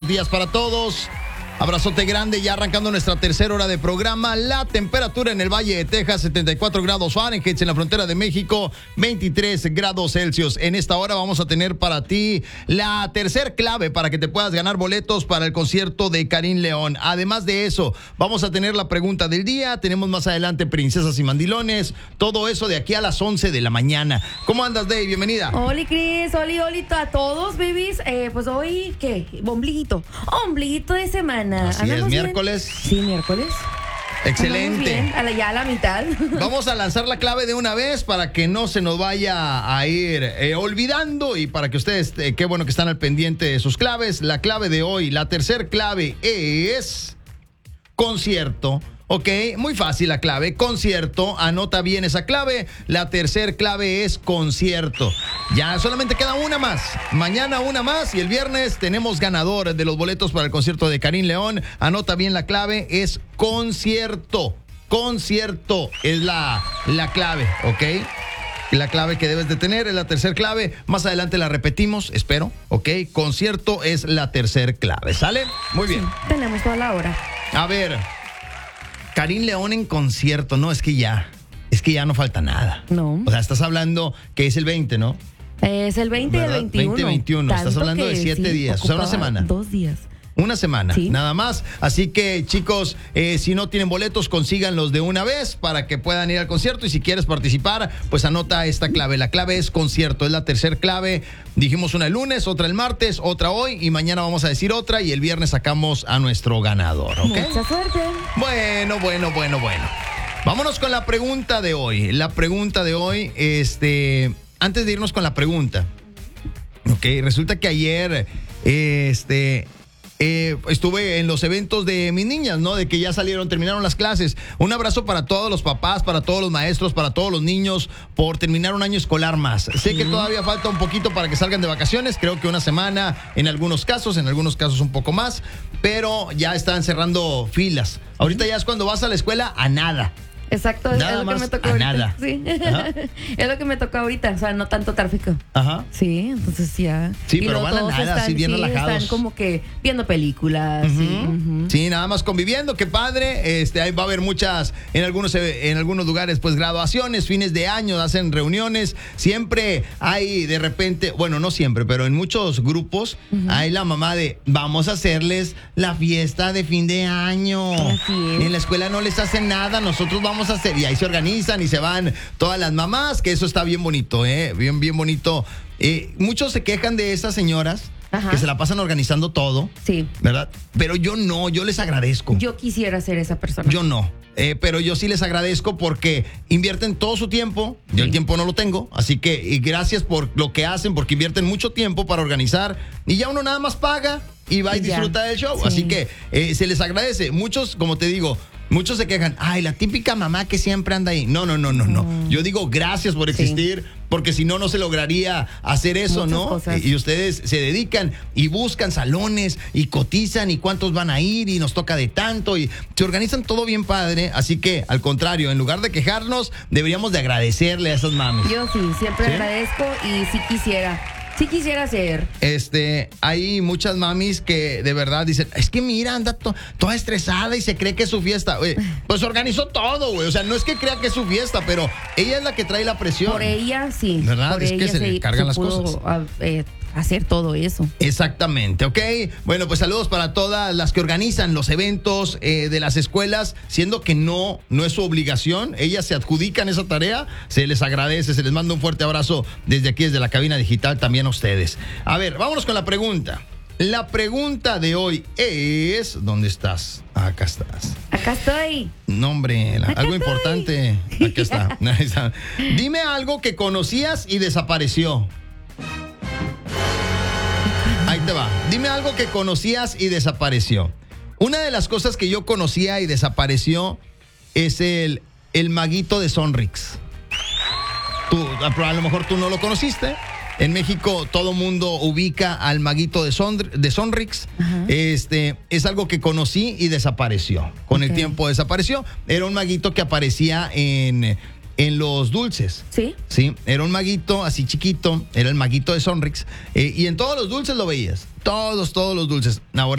Días para todos. Abrazote grande, ya arrancando nuestra tercera hora de programa. La temperatura en el Valle de Texas, 74 grados Fahrenheit, en la frontera de México, 23 grados Celsius. En esta hora vamos a tener para ti la tercer clave para que te puedas ganar boletos para el concierto de Karim León. Además de eso, vamos a tener la pregunta del día. Tenemos más adelante princesas y mandilones. Todo eso de aquí a las 11 de la mañana. ¿Cómo andas, Dave? Bienvenida. Hola, Cris. Hola a todos, babies. Pues hoy, ¿qué? Ombliguito de semana. Así es, miércoles. Sí, miércoles. Excelente. Bien, ya a la mitad. Vamos a lanzar la clave de una vez para que no se nos vaya a ir olvidando y para que ustedes, qué bueno que están al pendiente de sus claves. La clave de hoy, la tercer clave es concierto. Ok, muy fácil la clave, concierto, anota bien esa clave. La tercer clave es concierto. Ya solamente queda una más, mañana una más y el viernes tenemos ganador de los boletos para el concierto de Karim León. Anota bien la clave, es concierto. Concierto es la clave, ok. La clave que debes de tener es la tercer clave. Más adelante la repetimos, espero, ok. Concierto es la tercer clave, ¿sale? Muy bien. Sí, tenemos toda la hora. A ver, Karim León en concierto, no, es que ya no falta nada. No. O sea, estás hablando que es el 20, ¿no? Es el 20 ¿verdad? y el 21. 20 y 21, estás hablando de 7 días, o sea, una semana. 2 días. Una semana, sí, nada más. Así que, chicos, si no tienen boletos, consíganlos de una vez para que puedan ir al concierto. Y si quieres participar, pues anota esta clave. La clave es concierto, es la tercer clave. Dijimos una el lunes, otra el martes, otra hoy y mañana vamos a decir otra y el viernes sacamos a nuestro ganador, ¿ok? Mucha suerte. Bueno. Vámonos con la pregunta de hoy. La pregunta de hoy, antes de irnos con la pregunta, ok, resulta que ayer, estuve en los eventos de mis niñas, ¿no? De que ya terminaron las clases. Un abrazo para todos los papás, para todos los maestros, para todos los niños por terminar un año escolar más. Sé que todavía falta un poquito para que salgan de vacaciones, creo que una semana en algunos casos un poco más, pero ya están cerrando filas. Ahorita ya es cuando vas a la escuela a nada. Exacto, nada es lo que me tocó a ahorita. Nada. Sí. Ajá. Es lo que me tocó ahorita, o sea, no tanto tráfico. Ajá. Sí, entonces ya. Sí, y pero van a nada, así bien relajados. Están como que viendo películas. Sí, nada más conviviendo, qué padre. Ahí va a haber muchas, en algunos lugares, pues graduaciones, fines de año, hacen reuniones. Siempre hay de repente, bueno, no siempre, pero en muchos grupos hay la mamá de vamos a hacerles la fiesta de fin de año. Así es. En la escuela no les hacen nada, nosotros vamos a hacer. Y ahí se organizan y se van todas las mamás, que eso está bien bonito, bien bonito. Muchos se quejan de esas señoras. Ajá. Que se la pasan organizando todo. Sí. ¿Verdad? Pero yo no, yo les agradezco. Yo quisiera ser esa persona. Yo no. Pero yo sí les agradezco porque invierten todo su tiempo. Yo el tiempo no lo tengo. Así que y gracias por lo que hacen, porque invierten mucho tiempo para organizar. Y ya uno nada más paga y va y disfruta del show. Sí. Así que se les agradece. Muchos, como te digo, muchos se quejan, ay, la típica mamá que siempre anda ahí. No. Yo digo gracias por existir, porque si no se lograría hacer eso, muchas ¿no? cosas. Y ustedes se dedican y buscan salones y cotizan y cuántos van a ir y nos toca de tanto y se organizan todo bien padre. Así que, al contrario, en lugar de quejarnos, deberíamos de agradecerle a esas mamis. Yo sí, siempre agradezco y sí quisiera hacer. Hay muchas mamis que de verdad dicen, es que mira, anda toda estresada y se cree que es su fiesta. Oye, pues organizó todo, güey. O sea, no es que crea que es su fiesta, pero ella es la que trae la presión. Por ella, sí. ¿Verdad? Por es ella que se le cargan las cosas. Hacer todo eso. Exactamente, ¿ok? Bueno, pues saludos para todas las que organizan los eventos de las escuelas, siendo que no es su obligación, ellas se adjudican esa tarea, se les agradece, se les manda un fuerte abrazo desde aquí, desde la cabina digital, también a ustedes. A ver, vámonos con la pregunta. La pregunta de hoy es, ¿dónde estás? Acá estás. Acá estoy. No, hombre, algo importante. Aquí está. Dime algo que conocías y desapareció. Ahí te va. Dime algo que conocías y desapareció. Una de las cosas que yo conocía y desapareció es el maguito de Sonrix. A lo mejor tú no lo conociste. En México todo mundo ubica al maguito de Sonrix. Es algo que conocí y desapareció. Con el tiempo desapareció. Era un maguito que aparecía en los dulces. ¿Sí? Sí, era un maguito así chiquito, era el maguito de Sonrix. Y en todos los dulces lo veías. Todos los dulces. Ahora